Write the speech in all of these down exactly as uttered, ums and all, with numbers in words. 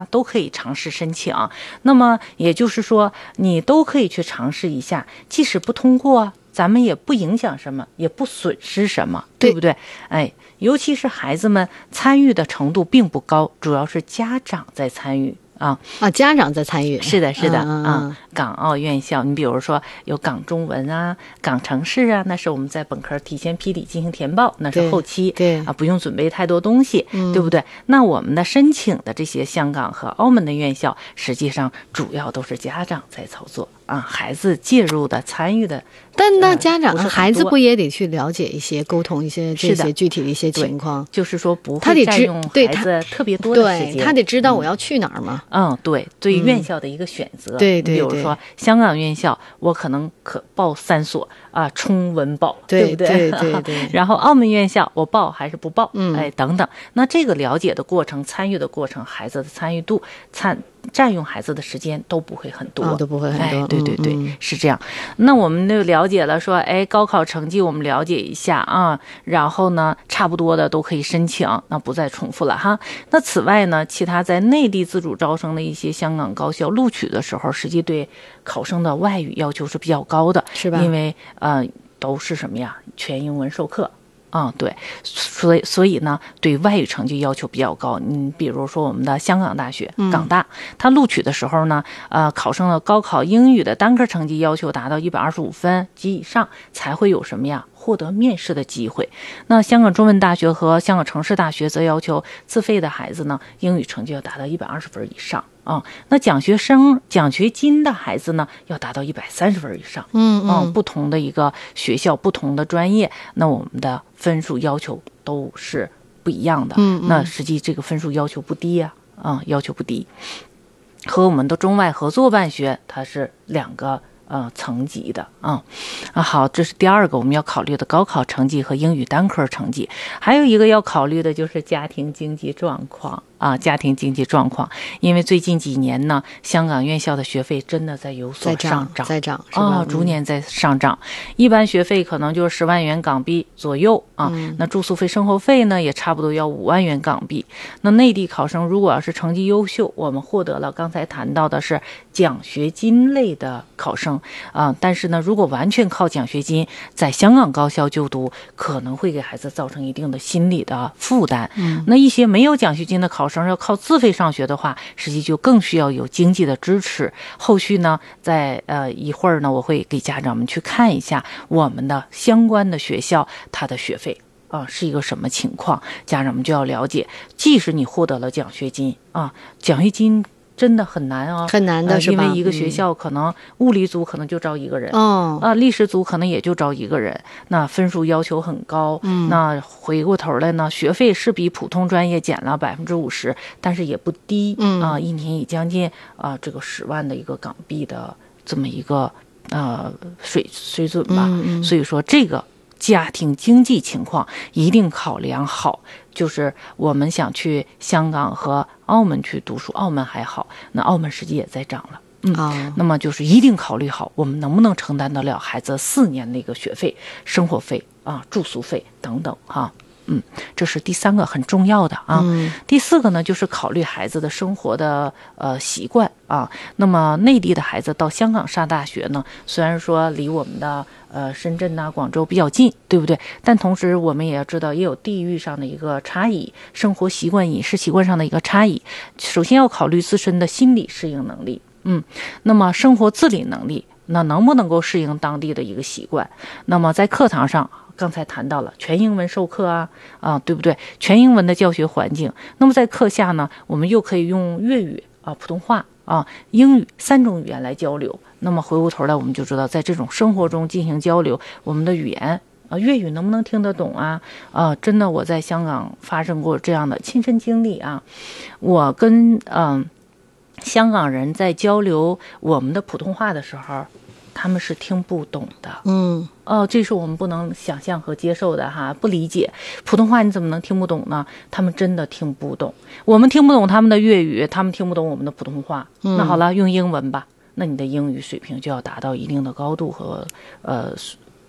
都可以尝试申请。那么也就是说，你都可以去尝试一下，即使不通过，咱们也不影响什么，也不损失什么，对不对？哎，尤其是孩子们参与的程度并不高，主要是家长在参与。啊啊，家长在参与， 是的，是的， 嗯、 啊，港澳院校，你比如说有港中文啊、港城市啊，那是我们在本科提前批里进行填报，那是后期， 对啊，不用准备太多东西， 嗯、 对不对？那我们的申请的这些香港和澳门的院校，实际上主要都是家长在操作啊，孩子介入的、参与的。 但那家长、 呃、 孩子不也得去了解一些、沟通一些这些具体的一些情况？ 就是说不会占用孩子特别多的时间， 对他得知道我要去哪儿嘛。 嗯，对，对于院校的一个选择， 嗯、对对对， 比如说香港院校，我可能可报三所啊，冲文保， 对不对？ 对对对对。 然后澳门院校，我报还是不报？ 嗯， 哎，等等。那这个了解的过程、参与的过程，孩子的参与度、参占用孩子的时间都不会很多， 哦、都不会很多。 哎、对对对、 嗯， 是这样。那我们就了解了说，哎，高考成绩我们了解一下啊，然后呢，差不多的都可以申请，那不再重复了哈。那此外呢，其他在内地自主招生的一些香港高校录取的时候，实际对考生的外语要求是比较高的， 是吧？ 因为呃，都是什么呀，全英文授课。嗯，对，所以所以呢，对外语成绩要求比较高。你比如说我们的香港大学、 嗯、 港大，它录取的时候呢，呃，考生的高考英语的单科成绩要求达到一百二十五分及以上，才会有什么呀？获得面试的机会。那香港中文大学和香港城市大学则要求自费的孩子呢，英语成绩要达到一百二十分以上啊、嗯。那奖学生、奖学金的孩子呢，要达到一百三十分以上。 嗯嗯、 嗯，不同的一个学校、不同的专业，那我们的分数要求都是不一样的。 嗯嗯、 那实际这个分数要求不低呀、啊，啊、嗯，要求不低。和我们的中外合作办学，它是两个。呃，层级的啊、嗯、啊，好，这是第二个我们要考虑的高考成绩和英语单科成绩，还有一个要考虑的就是家庭经济状况啊，家庭经济状况，因为最近几年呢，香港院校的学费真的在有所上涨， 在涨啊、哦，逐年在上涨。嗯、一般学费可能就是十万元港币左右啊， 嗯、 那住宿费、生活费呢也差不多要五万元港币。那内地考生如果要是成绩优秀，我们获得了刚才谈到的是奖学金类的考生。啊、呃，但是呢，如果完全靠奖学金在香港高校就读，可能会给孩子造成一定的心理的负担。 嗯， 那一些没有奖学金的考生要靠自费上学的话，实际就更需要有经济的支持。后续呢，在呃一会儿呢，我会给家长们去看一下我们的相关的学校它的学费。啊，是一个什么情况？家长们就要了解。即使你获得了奖学金啊，奖学金真的很难啊， 很难的是吧？ 呃、因为一个学校可能物理组可能就招一个人， 哦， 啊，历史组可能也就招一个人，那分数要求很高， 嗯， 那回过头来呢，学费是比普通专业减了百分之五十，但是也不低， 嗯啊，一年也将近啊这个十万的一个港币的这么一个呃水水准吧， 嗯嗯， 所以说这个家庭经济情况一定考量好。就是我们想去香港和澳门去读书，澳门还好，那澳门实际也在涨了，嗯， 哦、 那么就是一定考虑好我们能不能承担得了孩子四年的一个学费、生活费啊、住宿费等等哈、啊。嗯，这是第三个很重要的啊。 嗯、 第四个呢，就是考虑孩子的生活的呃习惯啊。那么内地的孩子到香港上大学呢，虽然说离我们的呃深圳呐、广州比较近，对不对？但同时我们也要知道，也有地域上的一个差异，生活习惯、饮食习惯上的一个差异。首先要考虑自身的心理适应能力，嗯，那么生活自理能力，那能不能够适应当地的一个习惯？那么在课堂上。刚才谈到了全英文授课啊，啊，对不对？全英文的教学环境。那么在课下呢，我们又可以用粤语啊、普通话啊、英语三种语言来交流。那么回过头来，我们就知道，在这种生活中进行交流，我们的语言啊，粤语能不能听得懂啊？啊，真的，我在香港发生过这样的亲身经历啊。我跟嗯、呃、香港人在交流我们的普通话的时候。他们是听不懂的， 嗯， 哦，这是我们不能想象和接受的哈，不理解普通话你怎么能听不懂呢？他们真的听不懂，我们听不懂他们的粤语，他们听不懂我们的普通话。 嗯、 那好了，用英文吧，那你的英语水平就要达到一定的高度和呃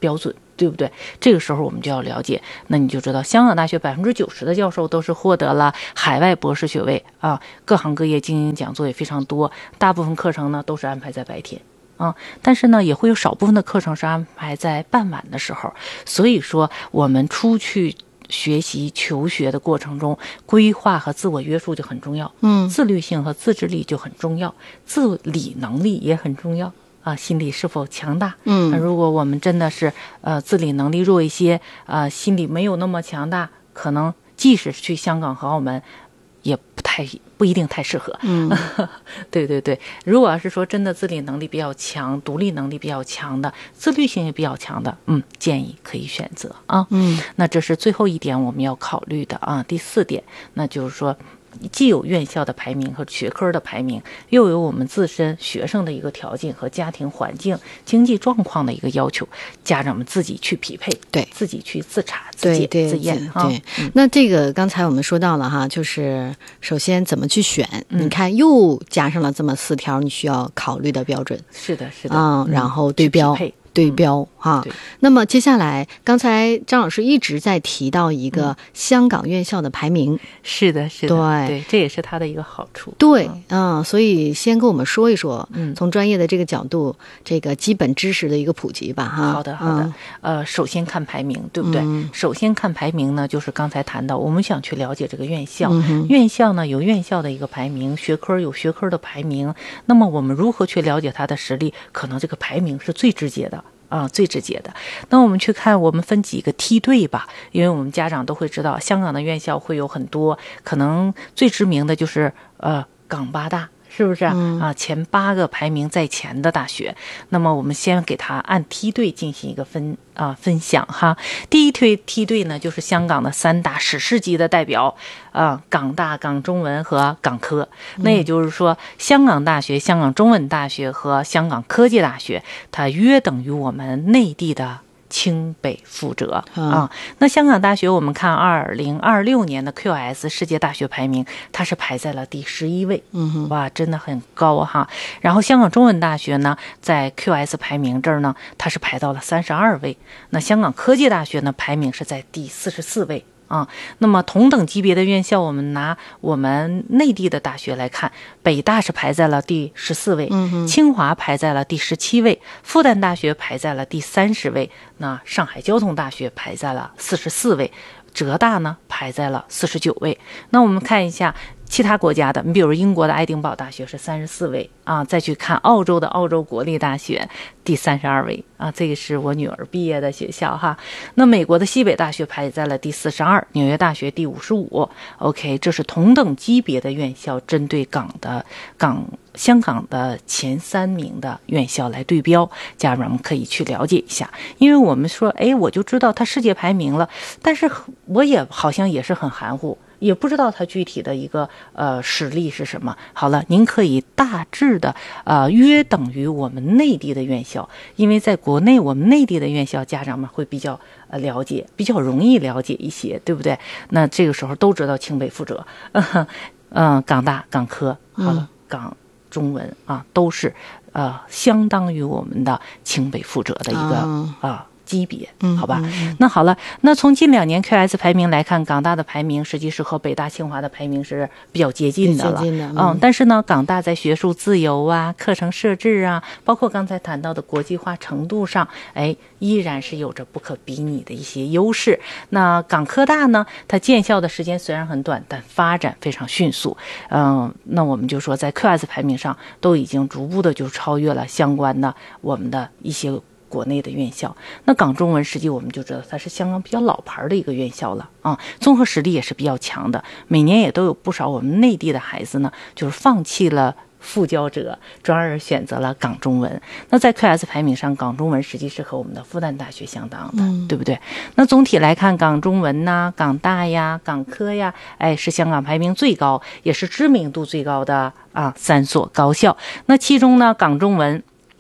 标准，对不对？这个时候我们就要了解，那你就知道香港大学百分之九十的教授都是获得了海外博士学位啊，各行各业精英讲座也非常多，大部分课程呢都是安排在白天啊，但是呢也会有少部分的课程是安排在傍晚的时候。所以说我们出去学习求学的过程中，规划和自我约束就很重要， 嗯， 自律性和自制力就很重要，自理能力也很重要啊，心理是否强大？ 嗯， 如果我们真的是呃自理能力弱一些，呃心理没有那么强大，可能即使去香港和澳门，也不太不一定太适合。 嗯， 对对对，如果要是说真的自理能力比较强、独立能力比较强的、自律性也比较强的，嗯，建议可以选择啊。 嗯， 那这是最后一点我们要考虑的啊。第四点，那就是说，既有院校的排名和学科的排名，又有我们自身学生的一个条件和家庭环境、经济状况的一个要求，家长们自己去匹配， 对， 自己去自查、自检、 对自验啊。 对，嗯、那这个刚才我们说到了哈，就是首先怎么去选， 嗯、 你看又加上了这么四条你需要考虑的标准。 是的，是的， 嗯，然后对标。对标哈、 嗯， 那么接下来，刚才张老师一直在提到一个香港院校的排名， 嗯、是的，是的， 对对，这也是它的一个好处。 对，嗯，嗯所以先跟我们说一说， 嗯， 从专业的这个角度，这个基本知识的一个普及吧，哈。 好的，好的，嗯、呃，首先看排名，对不对？ 嗯、 首先看排名呢，就是刚才谈到，我们想去了解这个院校， 嗯、 院校呢有院校的一个排名，学科有学科的排名，那么我们如何去了解它的实力？可能这个排名是最直接的。啊，最直接的。那我们去看，我们分几个梯队吧，因为我们家长都会知道，香港的院校会有很多，可能最知名的就是呃港八大。是不是啊？ 嗯、 啊，前八个排名在前的大学，那么我们先给它按梯队进行一个分啊分享哈。第一梯梯队呢，就是香港的三大史诗级的代表啊，港大、港中文和港科。那也就是说，香港大学、香港中文大学和香港科技大学，它约等于我们内地的清北覆辙啊。那香港大学，我们看二零二六年的 Q S 世界大学排名，它是排在了第十一位， 嗯， 哇，真的很高哈。然后香港中文大学呢，在 Q S 排名这儿呢，它是排到了三十二位。那香港科技大学呢，排名是在第四十四位。啊，那么同等级别的院校，我们拿我们内地的大学来看，北大是排在了第十四位， 嗯， 清华排在了第十七位，复旦大学排在了第三十位，那上海交通大学排在了四十四位，浙大呢排在了四十九位。那我们看一下其他国家的，你比如英国的爱丁堡大学是三十四位啊，再去看澳洲的澳洲国立大学第三十二位啊，这个是我女儿毕业的学校哈。那美国的西北大学排在了第四十二，纽约大学第五十五。OK， 这是同等级别的院校针对港的港香港的前三名的院校来对标，家长们可以去了解一下。因为我们说，哎，我就知道它世界排名了，但是我也好像也是很含糊。也不知道它具体的一个呃实力是什么。好了，您可以大致的呃约等于我们内地的院校，因为在国内我们内地的院校家长们会比较呃了解，比较容易了解一些，对不对？那这个时候都知道清北覆辙，嗯、呃，港大、港科，好了， 嗯、 港中文啊，都是呃相当于我们的清北覆辙的一个啊。呃级别，好吧、 嗯嗯嗯、 那好了，那从近两年 Q S 排名来看，港大的排名实际是和北大清华的排名是比较接近的了， 接近的 嗯, 嗯，但是呢，港大在学术自由啊、课程设置啊，包括刚才谈到的国际化程度上，哎，依然是有着不可比拟的一些优势。那港科大呢，它建校的时间虽然很短，但发展非常迅速，嗯，那我们就说在 Q S 排名上都已经逐步的就超越了相关的我们的一些国内的院校。那港中文实际我们就知道它是香港比较老牌的一个院校了啊，综合实力也是比较强的，每年也都有不少我们内地的孩子呢，就是放弃了复交者，转而选择了港中文。那在 Q S 排名上，港中文实际是和我们的复旦大学相当的、嗯、对不对？那总体来看，港中文呐、港大呀、港科呀，哎，是香港排名最高，也是知名度最高的啊三所高校。那其中呢，港中文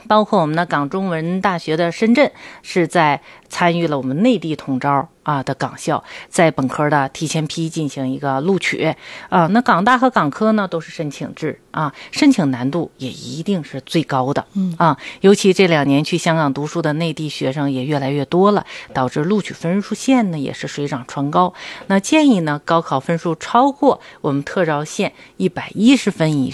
包括我们的港中文大学的深圳是在参与了我们内地统招啊的港校，在本科的提前批进行一个录取啊。那港大和港科呢都是申请制啊，申请难度也一定是最高的。嗯啊，尤其这两年去香港读书的内地学生也越来越多了，导致录取分数线呢也是水涨船高。那建议呢，高考分数超过我们特招线一百一十分以